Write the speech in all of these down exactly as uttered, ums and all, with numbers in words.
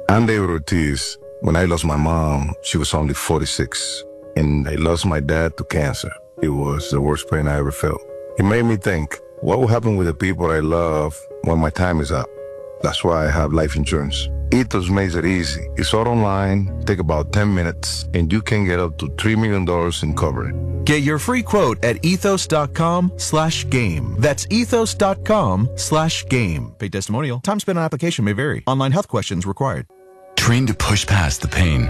I'm David Ortiz. When I lost my mom, she was only forty-six. And I lost my dad to cancer. It was the worst pain I ever felt. It made me think, what will happen with the people I love when my time is up? That's why I have life insurance. Ethos makes it easy. It's all online, take about ten minutes, and you can get up to three million dollars in coverage. Get your free quote at ethos.com slash game. That's ethos.com slash game. Paid testimonial. Time spent on application may vary. Online health questions required. Trained to push past the pain.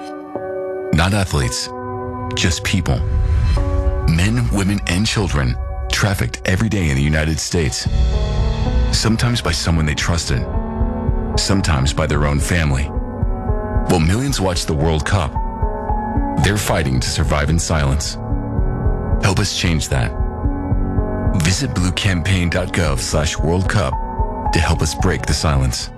Not athletes, just people. Men, women, and children trafficked every day in the United States. Sometimes by someone they trusted. Sometimes by their own family. While millions watch the World Cup, they're fighting to survive in silence. Help us change that. Visit bluecampaign.gov slash World Cup to help us break the silence.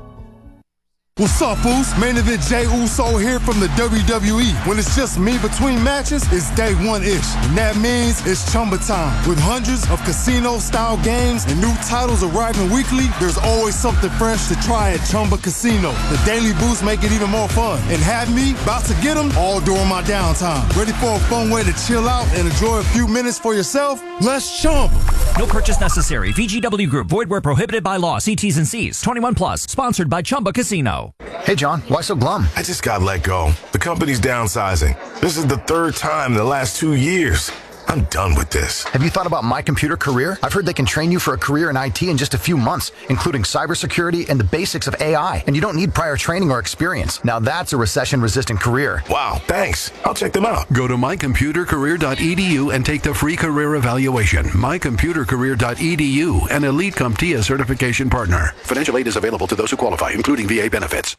What's up, Boost? Main event Jey Uso here from the W W E. When it's just me between matches, it's day one-ish. And that means it's Chumba time. With hundreds of casino-style games and new titles arriving weekly, there's always something fresh to try at Chumba Casino. The Daily Boost make it even more fun. And have me about to get them all during my downtime. Ready for a fun way to chill out and enjoy a few minutes for yourself? Let's Chumba. No purchase necessary. V G W Group. Void where prohibited by law. See T's and C's. twenty-one plus. Sponsored by Chumba Casino. Hey, John, why so glum? I just got let go. The company's downsizing. This is the third time in the last two years. I'm done with this. Have you thought about My Computer Career? I've heard they can train you for a career in I T in just a few months, including cybersecurity and the basics of A I. And you don't need prior training or experience. Now that's a recession-resistant career. Wow, thanks. I'll check them out. Go to my computer career dot e d u and take the free career evaluation. my computer career dot e d u, an Elite CompTIA certification partner. Financial aid is available to those who qualify, including V A benefits.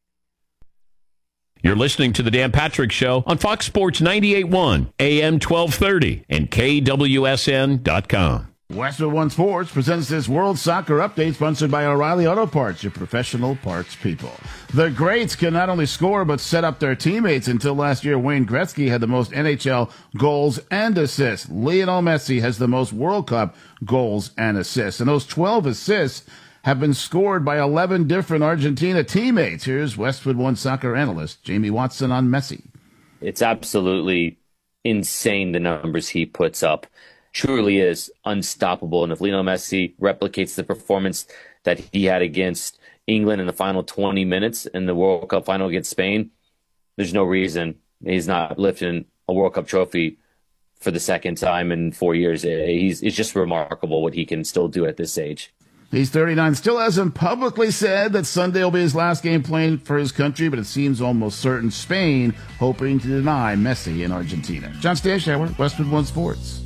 You're listening to the Dan Patrick Show on Fox Sports ninety-eight point one, A M twelve thirty, and K W S N dot com. Westwood One Sports presents this World Soccer Update sponsored by O'Reilly Auto Parts, your professional parts people. The greats can not only score but set up their teammates. Until last year, Wayne Gretzky had the most N H L goals and assists. Lionel Messi has the most World Cup goals and assists. And those twelve assists have been scored by eleven different Argentina teammates. Here's Westwood One soccer analyst Jamie Watson on Messi. It's absolutely insane, the numbers he puts up. Truly is unstoppable. And if Lionel Messi replicates the performance that he had against England in the final twenty minutes in the World Cup final against Spain, there's no reason he's not lifting a World Cup trophy for the second time in four years. He's, it's just remarkable what he can still do at this age. He's thirty-nine, still hasn't publicly said that Sunday will be his last game playing for his country, but it seems almost certain Spain hoping to deny Messi in Argentina. John Stanshauer, Westwood One Sports.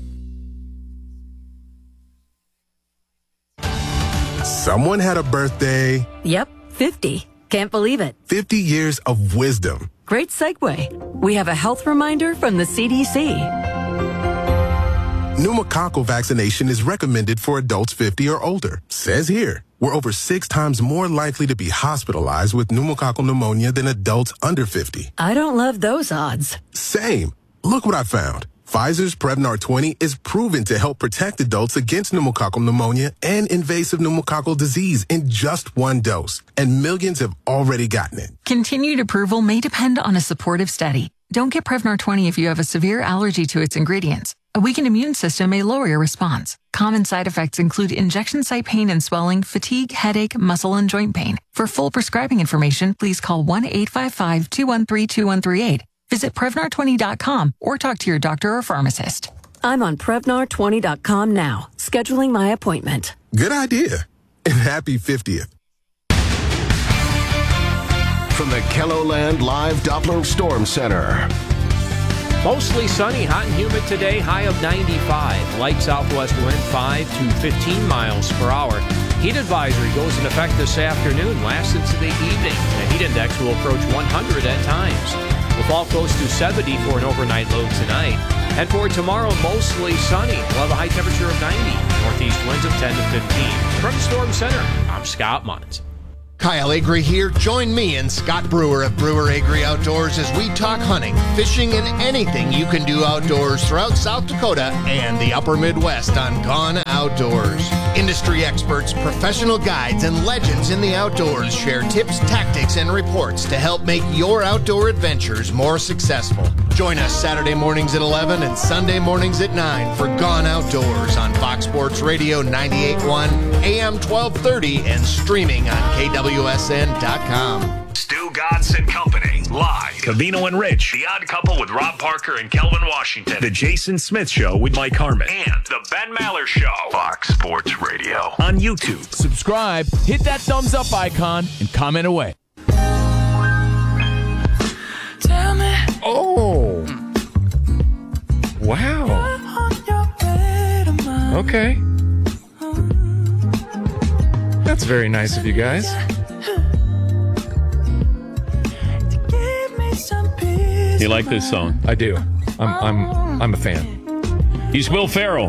Someone had a birthday. Yep, fifty. Can't believe it. fifty years of wisdom. Great segue. We have a health reminder from the C D C. Pneumococcal vaccination is recommended for adults fifty or older. Says here, we're over six times more likely to be hospitalized with pneumococcal pneumonia than adults under fifty. I don't love those odds. Same. Look what I found. Pfizer's Prevnar twenty is proven to help protect adults against pneumococcal pneumonia and invasive pneumococcal disease in just one dose. And millions have already gotten it. Continued approval may depend on a supportive study. Don't get Prevnar twenty if you have a severe allergy to its ingredients. A weakened immune system may lower your response. Common side effects include injection site pain and swelling, fatigue, headache, muscle, and joint pain. For full prescribing information, please call one eight five five, two one three, two one three eight. Visit Prevnar twenty dot com or talk to your doctor or pharmacist. I'm on Prevnar twenty dot com now, scheduling my appointment. Good idea. And happy fiftieth. From the KELOLAND Live Doppler Storm Center. Mostly sunny, hot and humid today, high of ninety-five. Light southwest wind five to fifteen miles per hour. Heat advisory goes into effect this afternoon, lasts into the evening. The heat index will approach one hundred at times. We'll fall close to seventy for an overnight low tonight. And for tomorrow, mostly sunny. We'll have a high temperature of ninety. Northeast winds of ten to fifteen. From Storm Center, I'm Scott Mont. Kyle Agri here. Join me and Scott Brewer of Brewer Agri Outdoors as we talk hunting, fishing, and anything you can do outdoors throughout South Dakota and the upper Midwest on Gone Outdoors. Industry experts, professional guides, and legends in the outdoors share tips, tactics, and reports to help make your outdoor adventures more successful. Join us Saturday mornings at eleven and Sunday mornings at nine for Gone Outdoors on Fox Sports Radio ninety-eight point one, A M twelve thirty, and streaming on K W S N dot com. Stu Gatz and Company, live. Cavino and Rich, The Odd Couple with Rob Parker and Kelvin Washington. The Jason Smith Show with Mike Harmon. And The Ben Maller Show. Fox Sports Radio. On YouTube. Subscribe, hit that thumbs up icon, and comment away. Tell me. Oh. Wow. Okay. That's very nice of you guys. You like this song? I do. I'm I'm I'm a fan. He's Will Ferrell.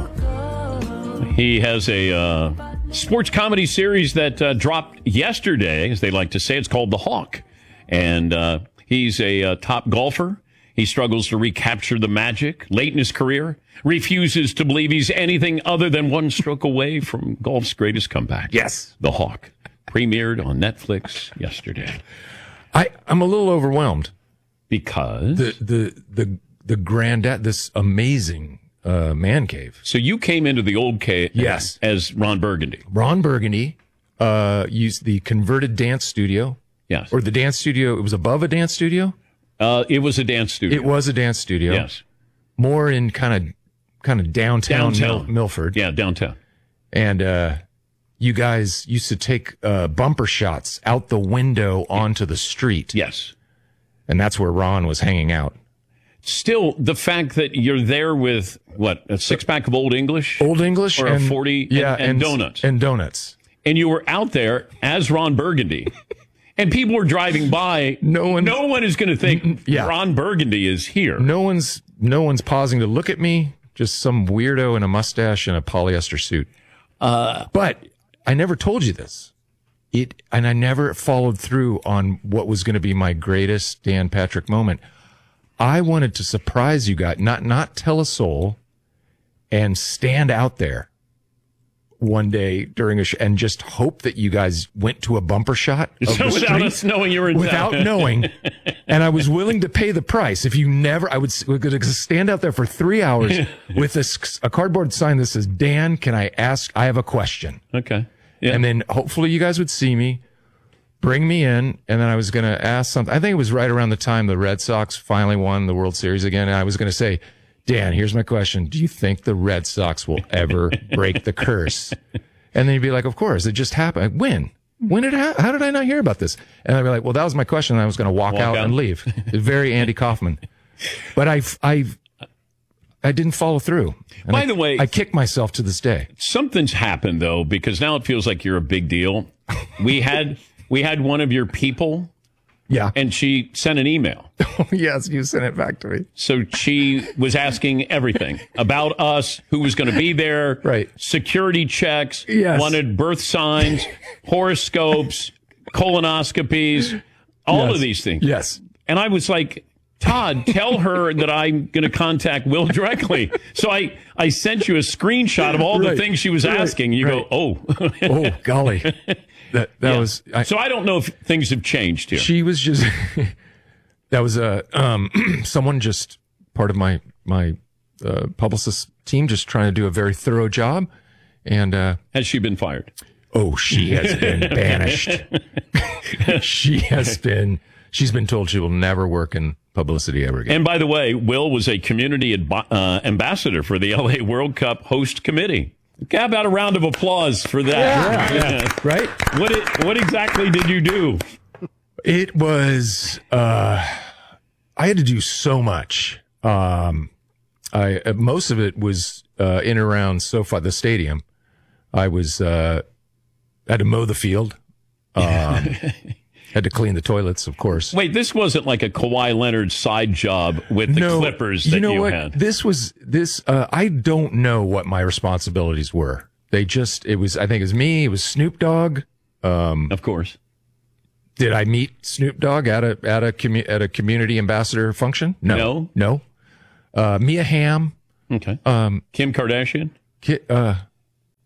He has a uh, sports comedy series that uh, dropped yesterday, as they like to say. It's called The Hawk. And uh, he's a uh, top golfer. He struggles to recapture the magic late in his career, refuses to believe he's anything other than one stroke away from golf's greatest comeback. Yes. The Hawk. Premiered on Netflix yesterday. I, I'm a little overwhelmed. Because? The the the the granddad, this amazing uh, man cave. So you came into the old cave yes. as Ron Burgundy. Ron Burgundy uh, used the converted dance studio. Yes. Or the dance studio. It was above a dance studio? Uh, it was a dance studio. It was a dance studio. Yes. More in kind of kind of downtown, Downtown. Mil- Milford. Yeah, downtown. And uh, you guys used to take uh, bumper shots out the window onto the street. Yes. And that's where Ron was hanging out. Still, the fact that you're there with, what, a six-pack of Old English? Old English? Or and, a forty yeah, and, and, and donuts. And donuts. And you were out there as Ron Burgundy. And people were driving by. No one, no one is going to think yeah. Ron Burgundy is here. No one's, no one's pausing to look at me. Just some weirdo in a mustache and a polyester suit. Uh, but I never told you this. It, and I never followed through on what was going to be my greatest Dan Patrick moment. I wanted to surprise you guys, not not tell a soul, and stand out there one day during a show and just hope that you guys went to a bumper shot of so the without street, us knowing you were in without town. knowing, and I was willing to pay the price. If you never, I would stand out there for three hours with this a cardboard sign that says, "Dan, can I ask? I have a question." Okay. Yeah. And then hopefully you guys would see me, bring me in, and then I was going to ask something. I think it was right around the time the Red Sox finally won the World Series again. And I was going to say, Dan, here's my question. Do you think the Red Sox will ever break the curse? And then you'd be like, of course, it just happened. When? When did it ha- How did I not hear about this? And I'd be like, well, that was my question. And I was going to walk, Walk out, out and leave. Very Andy Kaufman. But I've, I've, I didn't follow through. And By I, the way, I kick myself to this day. Something's happened though, because now it feels like you're a big deal. We had we had one of your people, yeah, and she sent an email. Oh, yes, you sent it back to me. So she was asking everything about us, who was going to be there, right? Security checks, yes. Wanted birth signs, horoscopes, colonoscopies, all yes. of these things. Yes, and I was like, Todd, tell her that I'm going to contact Will directly. So I, I sent you a screenshot of all right, the things she was right, asking. You right. go, oh. Oh, golly. That that yeah. was... I, so I don't know if things have changed here. She was just... that was a um, someone just, part of my, my uh, publicist team, just trying to do a very thorough job. And uh, has she been fired? Oh, she has been banished. She has been... She's been told she will never work in publicity ever again. And by the way, Will was a community adbi- uh, ambassador for the L A World Cup host committee. How about a round of applause for that? Yeah, yeah. Right? What it, what exactly did you do? It was, uh, I had to do so much. Um, I, uh, most of it was, uh, in and around SoFi, the stadium. I was, uh, had to mow the field. Um, had to clean the toilets, of course. Wait, this wasn't like a Kawhi Leonard side job with the no, Clippers that you, know you what? had. This was, this, uh, I don't know what my responsibilities were. They just, it was, I think it was me, it was Snoop Dogg. Um, of course. Did I meet Snoop Dogg at a, at a, commu- at a community ambassador function? No. No? No. Uh, Mia Hamm. Okay. Um, Kim Kardashian? Ki- uh,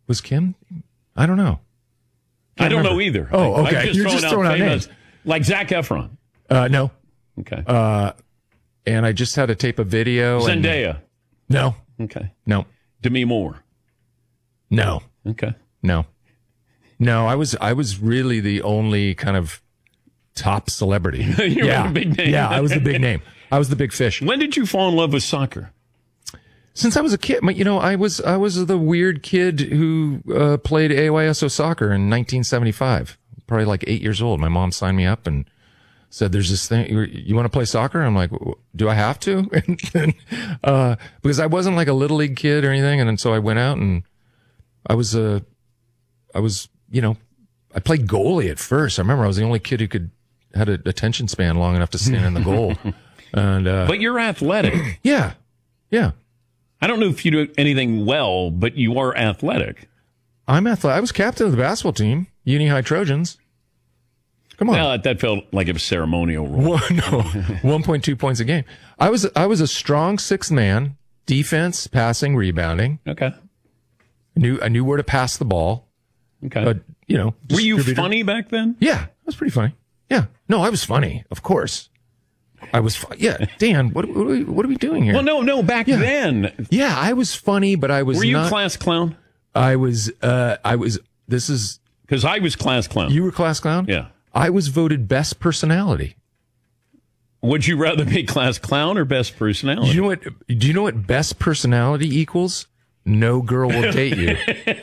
Was Kim? I don't know. I don't remember. know either. Oh, I- okay. I'm just You're throwing just out throwing out famous- names. Like Zac Efron. Uh, no. Okay. Uh, and I just had to tape a video. and- Zendaya. no. Okay. No. Demi Moore. No. Okay. No. No, I was I was really the only kind of top celebrity. You were yeah. the big name. Yeah, I was the big name. I was the big fish. When did you fall in love with soccer? Since I was a kid, my- you know, I was I was the weird kid who uh, played A Y S O soccer in nineteen seventy-five. Probably like eight years old. My mom signed me up and said, "There's this thing. You, you want to play soccer?" I'm like, "Do I have to?" And then, uh, because I wasn't like a little league kid or anything, and then so I went out and I was a, uh, I was, you know, I played goalie at first. I remember I was the only kid who could had an attention span long enough to stand in the goal. And uh, But you're athletic. yeah, yeah. I don't know if you do anything well, but you are athletic. I'm athletic. I was captain of the basketball team, Uni High Trojans. Come on. Well, that felt like it was ceremonial role. One, no, one point two points a game. I was I was a strong sixth man, defense, passing, rebounding. Okay. I knew I knew where to pass the ball. Okay. Uh, you know, Were you distributor. funny back then? Yeah, I was pretty funny. Yeah. No, I was funny, of course. I was fu- yeah, Dan, what, what, are we, what are we doing here? Well, no, no, back Yeah. then. Yeah, I was funny, but I was Were you not class clown? I was uh I was this is Because I was class clown. You were class clown? Yeah. I was voted best personality. Would you rather be class clown or best personality? You know what? Do you know what best personality equals? No girl will date you.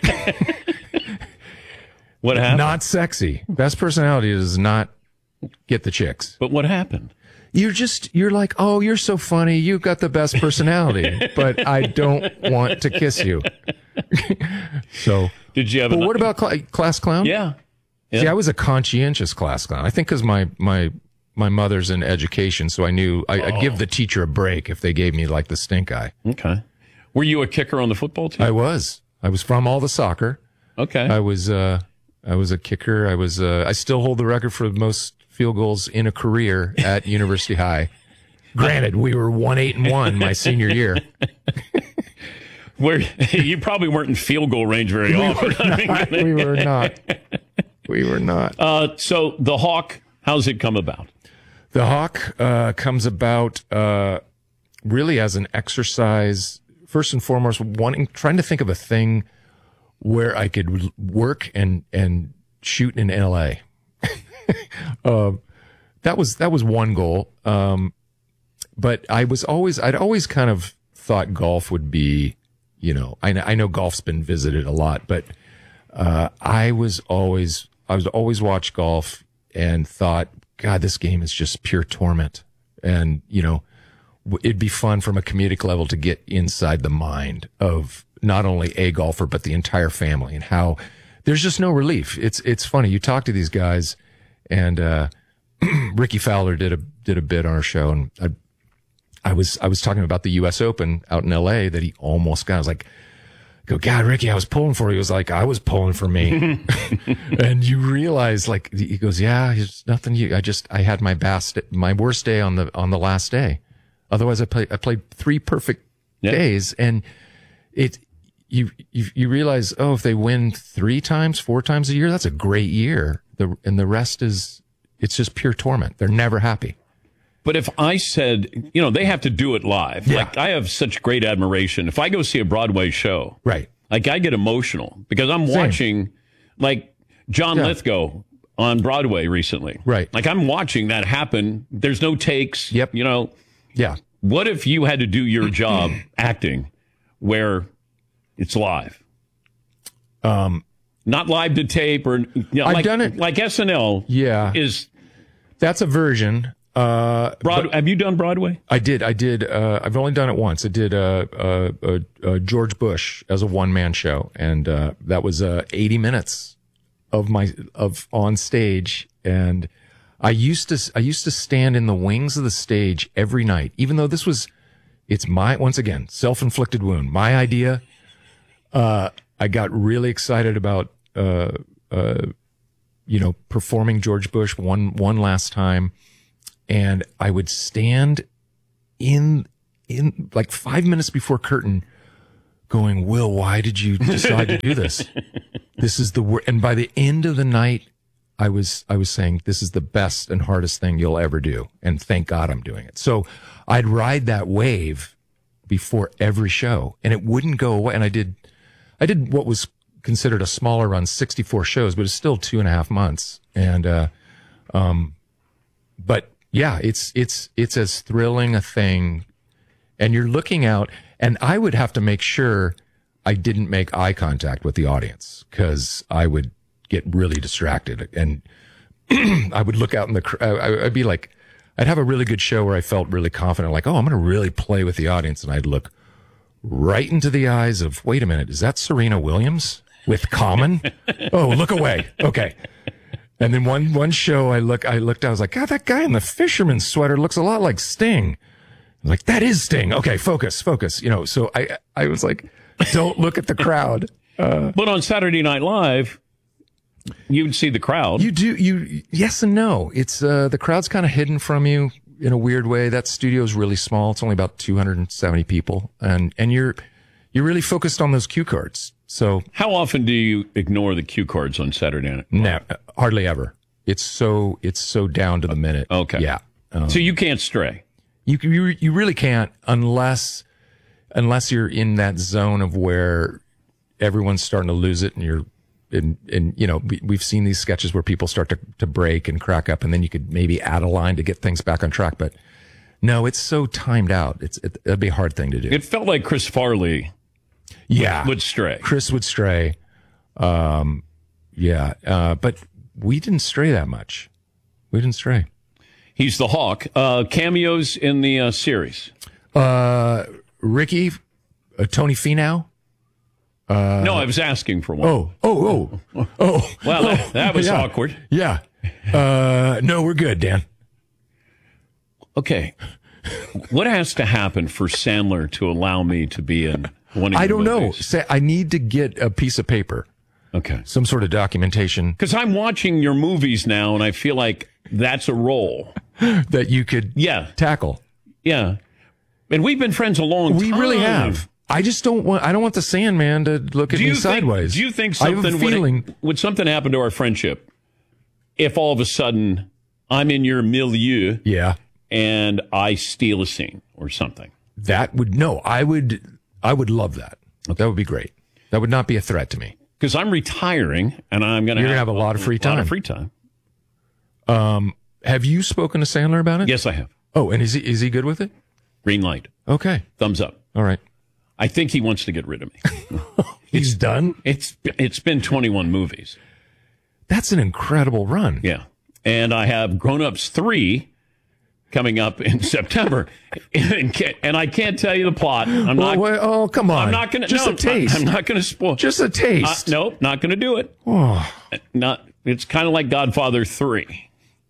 What happened? Not sexy. Best personality does not get the chicks. But what happened? You're just, you're like, oh, you're so funny. You've got the best personality, but I don't want to kiss you. So, Did you have? but an- what about cl- class clown? Yeah. Yeah. See, I was a conscientious class clown. I think because my, my, my mother's in education, so I knew I, I'd give the teacher a break if they gave me like the stink eye. Okay. Were you a kicker on the football team? I was. I was from all the soccer. Okay. I was. Uh, I was a kicker. I was. Uh, I still hold the record for the most field goals in a career at University High. Granted, we were one eight and one my senior year. Where you probably weren't in field goal range very We often. were not. We were not. We were not. Uh, so the Hawk, how's it come about? The Hawk uh, comes about uh, really as an exercise. First and foremost, wanting, trying to think of a thing where I could work and and shoot in L A. uh, that was that was one goal. Um, but I was always I'd always kind of thought golf would be, you know, I know, I know golf's been visited a lot, but uh, I was always I was always watched golf and thought, God, this game is just pure torment, and you know, it'd be fun from a comedic level to get inside the mind of not only a golfer, but the entire family, and how there's just no relief. It's, it's funny. You talk to these guys, and, uh, Ricky Fowler did a, did a bit on our show, and I, I was, I was talking about the U S Open out in L A that he almost got. I was like, go, God, Ricky, I was pulling for you. He was like, I was pulling for me. And you realize, like, he goes, yeah, there's nothing you, I just, I had my best, my worst day on the, on the last day. Otherwise I played, I played three perfect Yeah. days, and it, you, you, you realize, oh, if they win three times, four times a year, that's a great year. The, and the rest is, it's just pure torment. They're never happy. But if I said, you know, they have to do it live. Yeah. Like, I have such great admiration. If I go see a Broadway show, right? Like, I get emotional because I'm Same. watching, like, John Yeah. Lithgow on Broadway recently. Right. Like, I'm watching that happen. There's no takes. Yep. You know, Yeah. what if you had to do your job acting where it's live? Um, Not live to tape or, you know, I've like, done it. Like S N L Yeah. is. That's a version. Uh, Broad, but have you done Broadway? I did. I did. Uh, I've only done it once. I did uh, uh, uh, uh, George Bush as a one man show, and uh, that was uh, eighty minutes of my of on stage. And I used to I used to stand in the wings of the stage every night, even though this was it's my once again self inflicted wound, my idea. Uh, I got really excited about uh, uh, you know performing George Bush one one last time. And I would stand in, in like five minutes before curtain, going, Will, why did you decide to do this? This is the worst. And by the end of the night, I was, I was saying, this is the best and hardest thing you'll ever do. And thank God I'm doing it. So I'd ride that wave before every show and it wouldn't go away. And I did, I did what was considered a smaller run, sixty-four shows, but it's still two and a half months. And, uh, um, but yeah, it's, it's, it's as thrilling a thing. And you're looking out, and I would have to make sure I didn't make eye contact with the audience because I would get really distracted. And I would look out in the crowd. I'd be like, I'd have a really good show where I felt really confident, like, oh, I'm going to really play with the audience. And I'd look right into the eyes of, wait a minute, is that Serena Williams with Common? Oh, look away. Okay. And then one, one show I look, I looked, I was like, God, that guy in the fisherman's sweater looks a lot like Sting. I was like, that is Sting. Okay, focus, focus. You know, so I, I was like, don't look at the crowd. Uh, but on Saturday Night Live, you'd see the crowd. You do, you, yes and no. It's, uh, the crowd's kind of hidden from you in a weird way. That studio's really small. It's only about two hundred seventy people. And, and you're, you're really focused on those cue cards. So how often do you ignore the cue cards on Saturday Night? No, hardly ever. It's so, it's so down to the minute. Okay. Yeah. Um, so you can't stray. You, you, you really can't unless, unless you're in that zone of where everyone's starting to lose it and you're, and, and, you know, we, we've seen these sketches where people start to, to break and crack up and then you could maybe add a line to get things back on track. But no, it's so timed out. It's, it, it'd be a hard thing to do. It felt like Chris Farley yeah. would, would stray. Chris would stray. Um, yeah. Uh, but we didn't stray that much. We didn't stray. He's the Hawk. Uh, cameos in the uh, series. Uh, Ricky, uh, Tony Finau. Uh, no, I was asking for one. Oh, oh, oh, oh. Well, that, that was yeah. awkward. Yeah. Uh, no, we're good, Dan. Okay. What has to happen for Sandler to allow me to be in one of your I don't movies? know. Say, I need to get a piece of paper. Okay. Some sort of documentation. Because I'm watching your movies now, and I feel like that's a role that you could yeah. tackle. Yeah. And we've been friends a long we time. We really have. I just don't want, I don't want the Sandman to look at do me you sideways. Think, do you think I have something a feeling, would, would something happen to our friendship if all of a sudden I'm in your milieu yeah. and I steal a scene or something? That would, no, I would, I would love that. Okay. That would be great. That would not be a threat to me. Because I'm retiring and I'm going to have, have a lot of free time. A lot of free time. Um, have you spoken to Sandler about it? Yes, I have. Oh, and is he, is he good with it? Green light. Okay. Thumbs up. All right. I think he wants to get rid of me. He's done? It's It's been twenty-one movies. That's an incredible run. Yeah. And I have Grown Ups three coming up in September. And I can't tell you the plot. I'm well, not. Wait, oh, come on. I'm not going to. Just no, a taste. I'm not going to spoil. Just a taste. Uh, nope, not going to do it. Oh. Not. It's kind of like Godfather three.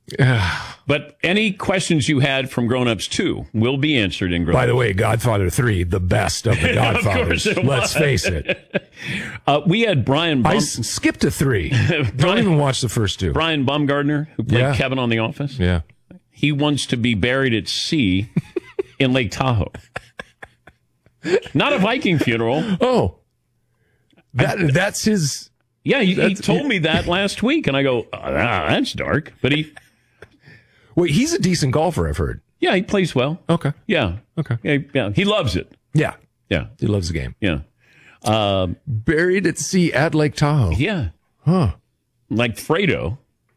But any questions you had from Grown Ups two will be answered in Grown Ups. By the way, Godfather three, the best of the Godfathers. Of Let's face it. Uh, we had Brian. Bum- I s- skipped to three. Brian, Don't even watch the first two. Brian Baumgartner, who played yeah. Kevin on The Office. Yeah. He wants to be buried at sea in Lake Tahoe. Not a Viking funeral. Oh. That, I, that's his. Yeah, he, he told me that last week, and I go, oh, that's dark. But he. Wait, he's a decent golfer, I've heard. Yeah, he plays well. Okay. Yeah. Okay. Yeah, yeah. He loves it. Yeah. Yeah. He loves the game. Yeah. Um, Buried at sea at Lake Tahoe. Yeah. Huh. Like Fredo.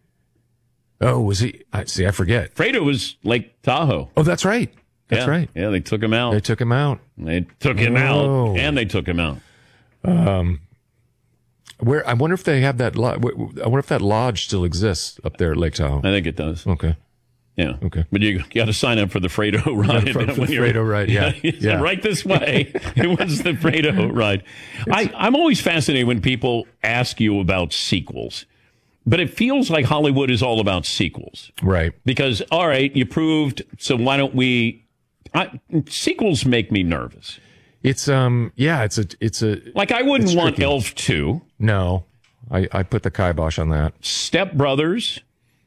Oh, was he? I see, I forget. Fredo was Lake Tahoe. Oh, that's right. That's yeah. right. Yeah, they took him out. They took him out. They took him oh. out. And they took him out. Um, where I wonder if they have that. Lo- I wonder if that lodge still exists up there at Lake Tahoe. I think it does. Okay. Yeah. Okay. But you got to sign up for the Fredo ride. For, for the Fredo ride, yeah. yeah. Right this way. It was the Fredo ride. I, I'm always fascinated when people ask you about sequels. But it feels like Hollywood is all about sequels. Right. Because, all right, you proved, so why don't we... I, sequels make me nervous. It's, um, yeah, it's a... it's a. Like, I wouldn't want tricky. Elf two. No. I, I put the kibosh on that. Step Brothers...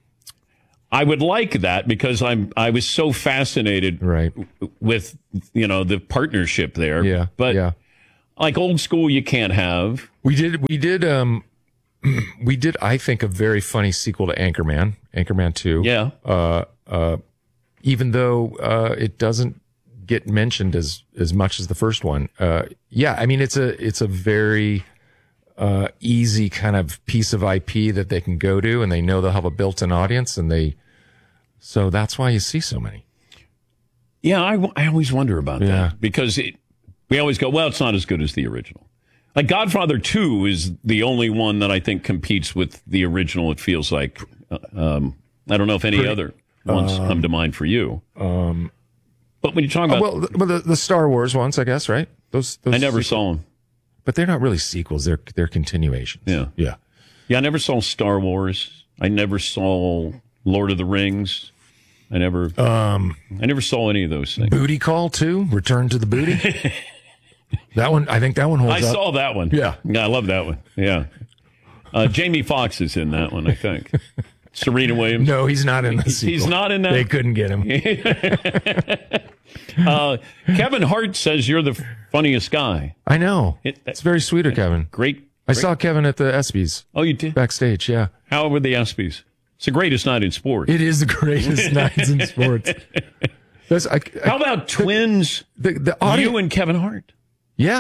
I would like that because I'm I was so fascinated right. with, you know, the partnership there. Yeah. But yeah. like old school you can't have. We did, we did, um, we did, I think, a very funny sequel to Anchorman, Anchorman two. Yeah. Uh, uh, even though, uh, it doesn't get mentioned as, as much as the first one. Uh, yeah, I mean, it's a, it's a very, uh, easy kind of piece of I P that they can go to, and they know they'll have a built-in audience, and they, so that's why you see so many. Yeah, I, I always wonder about Yeah. that because it, we always go, well, it's not as good as the original. Like Godfather two is the only one that I think competes with the original. It feels like, uh, um, I don't know if any Pretty- other ones um, come to mind for you. Um, But when you're talking about, oh, well, the, well, the, the Star Wars ones, I guess, right? Those, those I never sequels- saw them. But they're not really sequels. They're, they're continuations. Yeah. Yeah. Yeah, I never saw Star Wars. I never saw Lord of the Rings. I never, Um, I never saw any of those things. Booty Call two, Return to the Booty. That one, I think that one holds I up. saw that one. Yeah. I love that one. Yeah. Uh, Jamie Foxx is in that one, I think. Serena Williams. No, he's not in the He's sequel. not in that. They couldn't get him. uh, Kevin Hart says you're the funniest guy. I know. It- it's very sweet of Kevin. Great. I great. saw Kevin at the ESPYs. Oh, you did? Backstage, yeah. How were the ESPYs? It's the greatest night in sports. It is the greatest nights in sports. That's, I, I, How about twins? The, the audio, You and Kevin Hart. Yeah.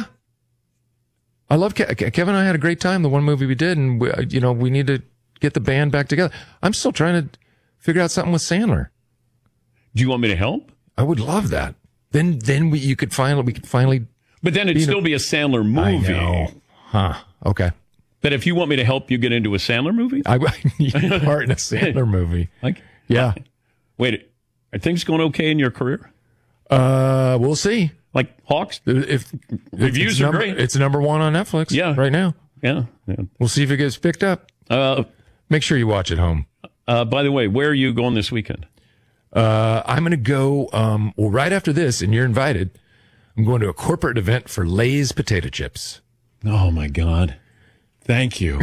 I love Ke- Ke- Kevin and I had a great time, the one movie we did, and, we, you know, we need to get the band back together. I'm still trying to figure out something with Sandler. Do you want me to help? I would love that. Then then we you could finally we could finally But then it'd Be the- still be a Sandler movie. I know. Huh. Okay. But if you want me to help you get into a Sandler movie? I, I need a part in a Sandler movie. Like, Yeah. wait, are things going okay in your career? Uh we'll see. Like Hawks? If Reviews it's are number, great. It's number one on Netflix Yeah. right now. Yeah. yeah. We'll see if it gets picked up. Uh, Make sure you watch at home. uh, by the way, where are you going this weekend? Uh, I'm going to go, um, well, right after this, and you're invited. I'm going to a corporate event for Lay's potato chips. Oh, my God. Thank you.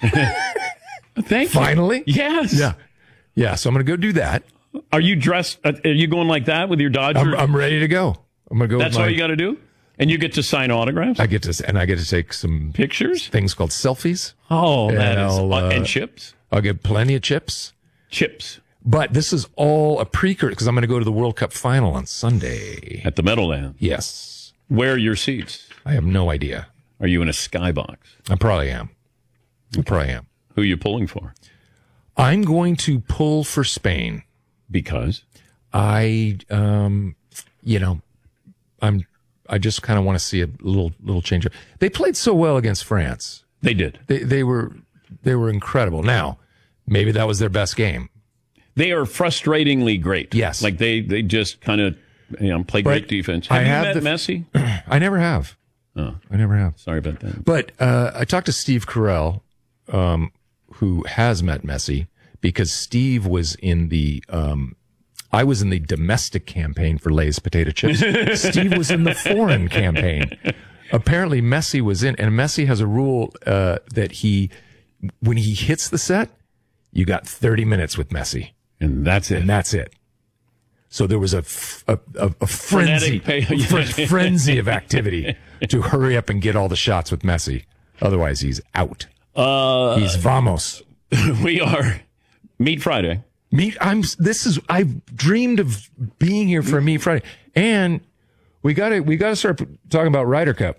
Thank you. Finally? Yes. Yeah. Yeah. So I'm going to go do that. Are you dressed? Uh, are you going like that with your Dodger? I'm, I'm ready to go. I'm going to go. That's with my, all you got to do? And you get to sign autographs? I get to, and I get to take some Pictures? things called selfies. Oh, And that is. I'll, uh, uh, and chips? I'll get plenty of chips. Chips. But this is all a precursor because I'm going to go to the World Cup final on Sunday. At the Meadowland. Yes. Where are your seats? I have no idea. Are you in a skybox? I probably am. I probably am. Who are you pulling for? I'm going to pull for Spain. Because? I, um, you know, I'm, I just kind of want to see a little, little change. They played so well against France. They did. They, they were, they were incredible. Now, maybe that was their best game. They are frustratingly great. Yes. Like they, they just kind of, you know, play But great defense. Have I you have met the- Messi? I never have. Oh, I never have. sorry about that. But, uh, I talked to Steve Carell, um, who has met Messi because Steve was in the, um, I was in the domestic campaign for Lay's potato chips. Steve was in the foreign campaign. Apparently Messi was in, and Messi has a rule, uh, that he, when he hits the set, you got thirty minutes with Messi. And that's it. And that's it. So there was a, f- a, a, a frenzy, Frenetic pay- fr- frenzy of activity to hurry up and get all the shots with Messi. Otherwise, he's out. Uh, He's vamos. we are Meat Friday. Meet. I'm. This is. I've dreamed of being here for a Meet Friday, and we got to. We got to start talking about Ryder Cup.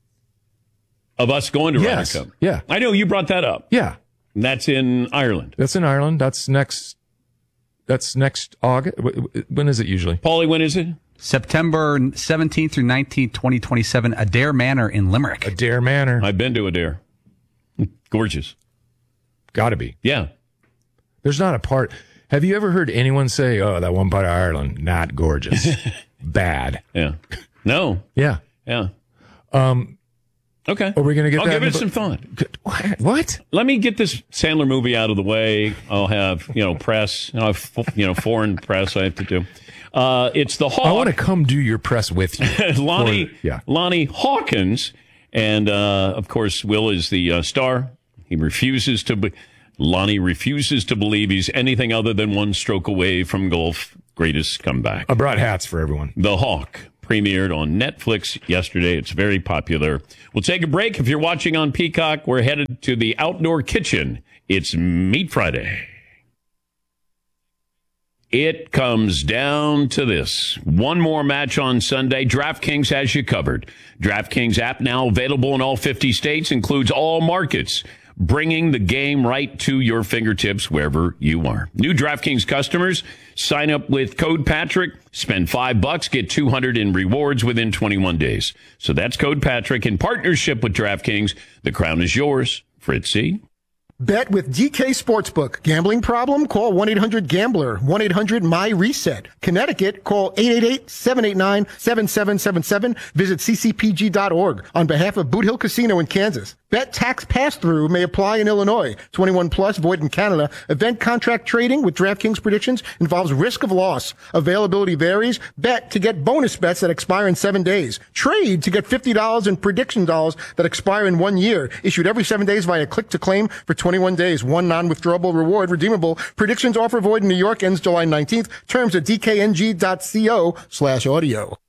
Of us going to Yes. Ryder Cup. Yeah. I know you brought that up. Yeah. And that's in Ireland. That's in Ireland. That's next. That's next August. When is it usually? Paulie, when is it? September seventeenth through nineteenth, twenty twenty-seven, Adair Manor in Limerick. Adair Manor. I've been to Adair. Gorgeous. Got to be. Yeah. There's not a part. Have you ever heard anyone say, "Oh, that one part of Ireland, not gorgeous, bad"? Yeah. No. Yeah. Yeah. Um. Okay. Are we going to get I'll that? give in it the- some thought. What? What? Let me get this Sandler movie out of the way. I'll have, you know, press, I'll have, you know, foreign press I have to do. Uh, it's the Hawk. I want to come do your press with you. Lonnie, For- yeah. Lonnie Hawkins. And, uh, of course, Will is the uh, star. He refuses to, be- Lonnie refuses to believe he's anything other than one stroke away from golf greatest comeback. I brought hats for everyone. The Hawk premiered on Netflix yesterday. It's very popular. We'll take a break. If you're watching on Peacock, we're headed to the Outdoor Kitchen. It's Meat Friday. It comes down to this. One more match on Sunday. DraftKings has you covered. DraftKings app now available in all fifty states, includes all markets, bringing the game right to your fingertips wherever you are. New DraftKings customers, sign up with code Patrick, spend five bucks, get two hundred in rewards within twenty-one days. So that's code Patrick in partnership with DraftKings. The crown is yours. Fritzy. Bet with D K Sportsbook. Gambling problem? Call one eight hundred gambler, one eight hundred M Y reset. Connecticut, call eight eight eight, seven eight nine, seven seven seven seven. Visit c c p g dot org on behalf of Boot Hill Casino in Kansas. Bet tax pass-through may apply in Illinois. twenty-one plus, void in Canada. Event contract trading with DraftKings predictions involves risk of loss. Availability varies. Bet to get bonus bets that expire in seven days. Trade to get fifty dollars in prediction dollars that expire in one year. Issued every seven days via click to claim for twenty-one days. One non-withdrawable reward redeemable. Predictions offer void in New York ends July nineteenth. Terms at d k n g dot co slash audio.